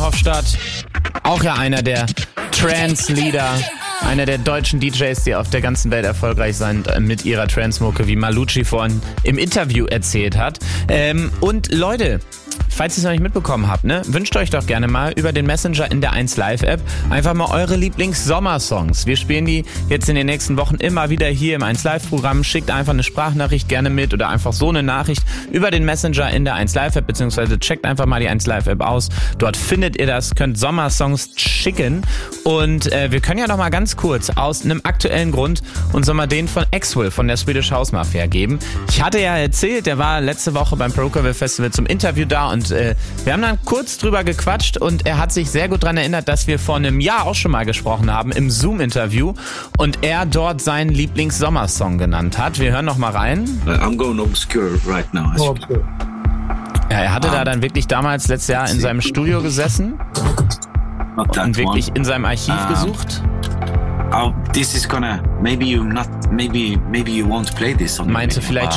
Hofstadt, auch ja einer der Trance-Leader, einer der deutschen DJs, die auf der ganzen Welt erfolgreich sind mit ihrer Trance-Mucke, wie Malucci vorhin im Interview erzählt hat. Und Leute, falls ihr es noch nicht mitbekommen habt, ne, wünscht euch doch gerne mal über den Messenger in der 1Live-App einfach mal eure Lieblings-Sommersongs. Wir spielen die jetzt in den nächsten Wochen immer wieder hier im 1Live-Programm. Schickt einfach eine Sprachnachricht gerne mit oder einfach so eine Nachricht über den Messenger in der 1Live-App, beziehungsweise checkt einfach mal die 1Live-App aus. Dort findet ihr das, könnt Sommersongs schicken und wir können ja noch mal ganz kurz aus einem aktuellen Grund uns nochmal den von Axwell von der Swedish House Mafia geben. Ich hatte ja erzählt, der war letzte Woche beim Progressive Festival zum Interview da und wir haben dann kurz drüber gequatscht und er hat sich sehr gut daran erinnert, dass wir vor einem Jahr auch schon mal gesprochen haben im Zoom-Interview und er dort seinen Lieblings-Sommersong genannt hat. Wir hören noch mal rein. I'm going obscure right now. Ja, er hatte da dann wirklich damals letztes Jahr in seinem Studio gesessen und wirklich in seinem Archiv gesucht. This is gonna maybe you won't play this on. Meinte vielleicht